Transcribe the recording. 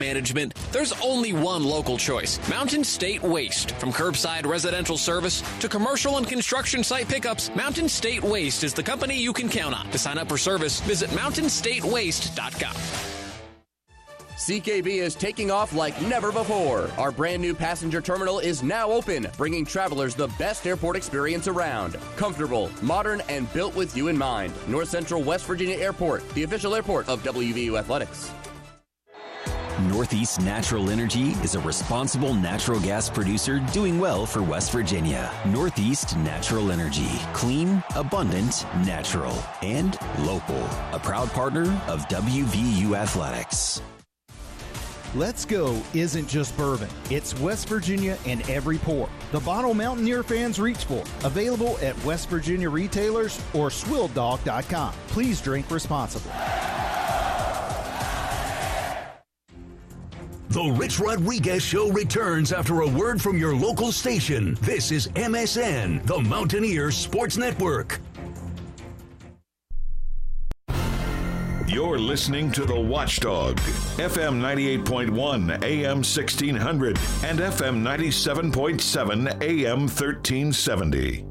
management, there's only one local choice: Mountain State Waste. From curbside residential service to commercial and construction site pickups, Mountain State Waste is the company you can count on. To sign up for service, visit mountainstatewaste.com. CKB is taking off like never before. Our brand new passenger terminal is now open, bringing travelers the best airport experience around. Comfortable, modern, and built with you in mind. North Central West Virginia Airport, the official airport of WVU Athletics. Northeast Natural Energy is a responsible natural gas producer doing well for West Virginia. Northeast Natural Energy. Clean, abundant, natural, and local. A proud partner of WVU Athletics. Let's Go isn't just bourbon. It's West Virginia in every port. The bottle Mountaineer fans reach for. Available at West Virginia retailers or SwilldDog.com. Please drink responsibly. The Rich Rodriguez Show returns after a word from your local station. This is MSN, the Mountaineer Sports Network. You're listening to The Watchdog, FM 98.1, AM 1600, and FM 97.7, AM 1370.